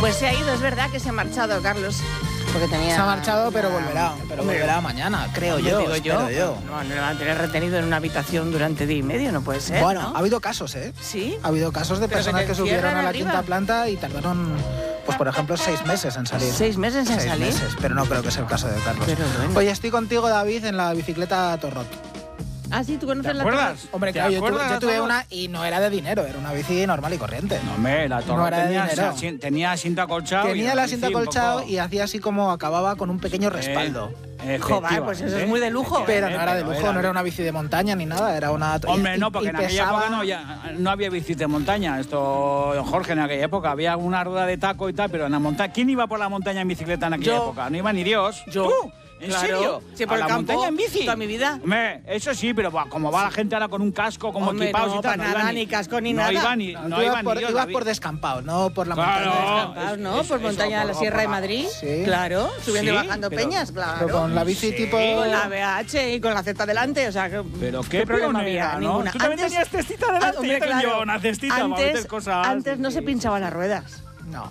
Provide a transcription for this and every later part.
Pues se ha ido, es verdad que se ha marchado, Carlos. Porque tenía... Se ha marchado, pero volverá mañana, creo yo. Digo yo. No lo van a tener retenido en una habitación durante día y medio, no puede ser. Bueno, ¿no? ha habido casos, ¿eh? ¿Sí? Ha habido casos de personas que subieron a la arriba. quinta planta y tardaron, pues por ejemplo, 6 meses en salir. 6 meses en 6 salir. meses, pero no creo que sea el caso de Carlos. Pero bueno. Oye, estoy contigo, David, en la bicicleta Torrot. Ah, sí, ¿tú conoces ¿Te la acuerdas? torre? Hombre, ¿Te claro, yo acuerdas tuve de una y no era de dinero, era una bici normal y corriente. No, hombre, la torre No era de dinero. tenía asiento acolchado. Tenía el asiento bici un acolchado poco- y hacía así como acababa con un pequeño respaldo. Joder, pues eso es muy de lujo. Pero no era de lujo, no era una bici de montaña ni nada, era una... Hombre, no, porque y en aquella pesaba- época no había bicis de montaña. Esto, Jorge, en aquella época había una rueda de taco y tal, pero en la montaña... ¿Quién iba por la montaña en bicicleta en aquella Yo. época? No iba ni Dios. Yo. ¿Tú? ¿En Claro. serio? Sí, por ¿A el la campo, montaña en bici? toda mi vida. Hombre, eso sí, pero como va la gente ahora con un casco, como Hombre, equipados no, y tal... para nada, ni casco ni no nada. Iba ni, No, no tú iba ibas ni Dios, ibas David. por descampado, no por la Claro. montaña. ¿No? Por montaña de la Sierra de Madrid. Sí. Claro, subiendo y Sí, bajando pero- peñas, claro. Pero con la bici Sí. tipo... Con la BH y con la Z delante, o sea, que, Pero ¿qué problema había? ¿no? Ninguna. Tú también tenías cestita delante, hombre, yo también claro. llevaba una cestita para meter cosas. Antes no se pinchaban las ruedas.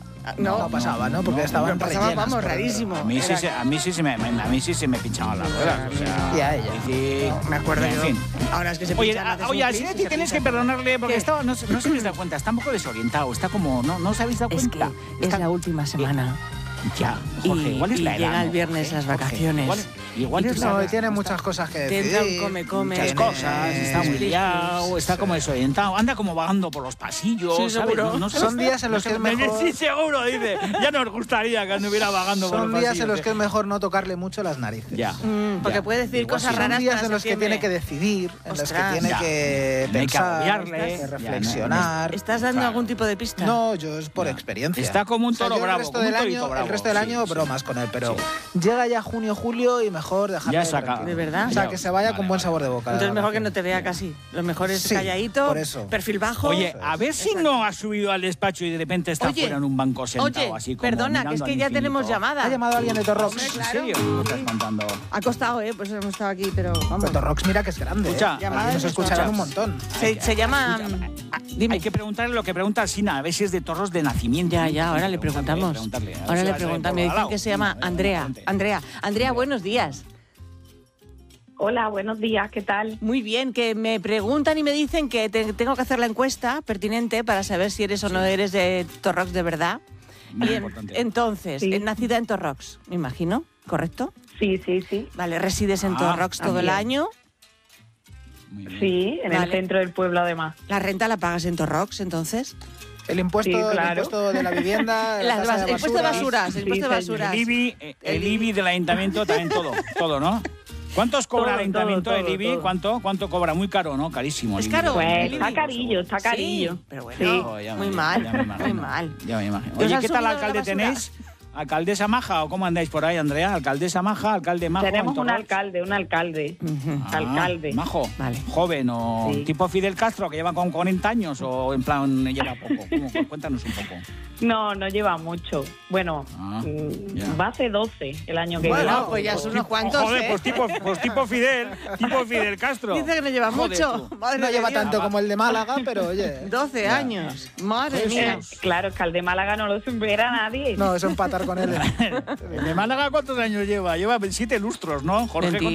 No pasaba, ¿no? Porque estaban pasaba, rellenas, vamos, pero- rarísimo. A mí sí se me pinchaban las ruedas. O sea, Y a ella. bici- Me acuerdo en yo. fin. Ahora es que se Oye, pinchan, haces oye, un al plis y Sineti se tienes que pinchan. perdonarle porque ¿Qué? estaba, no se habéis dado cuenta, está un poco desorientado, está como, no os habéis dado Es que cuenta. es la última semana. Ya, Jorge, Y- igual es y la edad, llega el ¿no, viernes Jorge? las Jorge, vacaciones. Igual Y es tú la No, edad. y tiene muchas cosas que decir. Tendrá un come. Muchas cosas, está muy Plis, liado, plis. está como desorientado, anda como vagando por los pasillos, Sí, ¿sabes? seguro. No Son días en los que es mejor... Sí, seguro, dice. Ya nos gustaría que anduviera vagando por los Son pasillos. días en los que es mejor no tocarle mucho las narices. Ya. Porque Ya. puede decir Igual cosas sí. Son raras días para en los que septiembre. tiene que decidir, en los que Ostras. tiene Ya. que No hay que pensar, agobiarle. que Ya, reflexionar. ¿Estás dando Claro. algún tipo de pista? No, yo es por Ya. experiencia. Está como un toro yo bravo, El resto como del un torito año, bravo. el resto del año Sí, bromas con él, pero sí. llega ya junio, julio y mejor dejarle Ya saca. tranquilo. ¿De verdad? O sea, Ya. que se vaya Vale, con buen vale. sabor de boca. Entonces mejor que no vacaciones. te vea casi. Lo mejor es Sí, calladito, por eso. perfil bajo. Oye, a ver si no ha subido al despacho y de repente está Oye, fuera en un banco sentado Oye, así como perdona, que es mirando que al ya infinito. tenemos llamada. ¿Ha llamado alguien de Torrox? Hombre, ¿En claro. serio? ¿Qué estás contando? Ha costado, pues hemos estado aquí, pero vamos. Pero Torrox mira que es grande. Escucha, llamadas Aquí nos de escucharán un Torrox. montón. Se llama... Dime. Hay que preguntarle lo que pregunta Sina, a ver si es de toros de nacimiento. Ya, ahora le preguntamos. Preguntarle, a ver Ahora si le la trae preguntamos. por Me al dicen lado. que se llama Andrea. Andrea, buenos días. Hola, buenos días, ¿qué tal? Muy bien, que me preguntan y me dicen que tengo que hacer la encuesta pertinente para saber si eres o no eres de Torrox de verdad. Muy Y importante. entonces, Sí. nacida en Torrox, me imagino, ¿correcto? Sí. Vale, resides en Torrox todo el también. año. Muy bien. Sí, en Vale. el centro del pueblo además. ¿La renta la pagas en Torrox, entonces? El impuesto, Sí, el claro. impuesto de la vivienda, la tasa de El impuesto de basuras, el Sí, impuesto de señor. basuras. El IBI del ayuntamiento también todo, ¿no? ¿Cuántos cobra Todo, el ayuntamiento todo, el IBI? todo. ¿Cuánto cobra? Muy caro, ¿no? Carísimo. Es el IBI. caro. Pues el está IBI. carillo. Sí, pero bueno, Sí. Oh, ya muy me- mal, ya me imagino. muy mal. Ya me imagino. ¿Os Oye, han ¿qué tal subido la alcalde basura? tenéis? ¿Alcaldesa maja o cómo andáis por ahí, Andrea? ¿Alcaldesa maja? ¿Alcalde majo? Tenemos en un Torrox? alcalde. Ujú. Ah, alcalde. Majo. Vale. Joven o Sí. tipo Fidel Castro que lleva con 40 años o en plan lleva poco. Cuéntanos un poco. No lleva mucho. Bueno, Ah, ya. va a ser 12 el año que Bueno, viene. pues ya son unos cuantos, Joder, ¿eh? pues tipo Fidel Castro. Dice que no lleva Joder, mucho. tú. Madre No de lleva Dios. tanto como el de Málaga, pero oye. 12 Ya. años. Madre mía. Claro, es que al de Málaga no lo supera nadie. No, eso empatar con él. ¿El de Málaga cuántos años lleva? Lleva 7 lustros, ¿no? Jorge, 20.